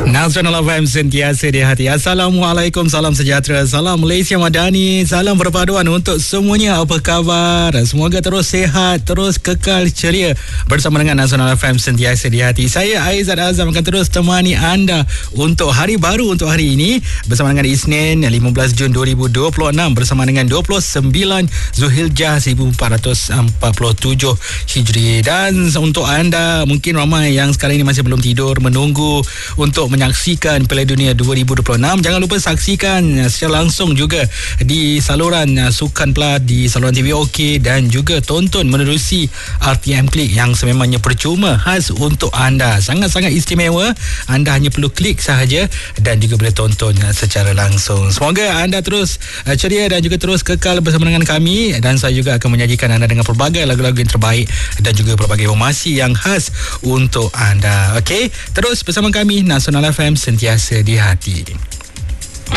Nasional FM sentiasa di hati. Assalamualaikum, salam sejahtera, salam Malaysia Madani, salam perpaduan untuk semuanya. Apa khabar? Semoga terus sihat, terus kekal ceria bersama dengan Nasional FM sentiasa di hati. Saya Aizat Azam akan terus temani anda untuk hari baru untuk hari ini bersama dengan Isnin 15 Jun 2026 bersama dengan 29 Zulhijjah 1447 Hijri. Dan untuk anda mungkin ramai yang sekarang ini masih belum tidur menunggu untuk menyaksikan Piala Dunia 2026, jangan lupa saksikan secara langsung juga di saluran Sukan Plus, di saluran TV OK, dan juga tonton menerusi RTM Klik yang sememangnya percuma, khas untuk anda. Sangat-sangat istimewa. Anda hanya perlu klik sahaja dan juga boleh tonton secara langsung. Semoga anda terus ceria dan juga terus kekal bersama dengan kami, dan saya juga akan menyajikan anda dengan pelbagai lagu-lagu yang terbaik dan juga pelbagai informasi yang khas untuk anda. Okey, terus bersama kami Nasional FM sentiasa di hati.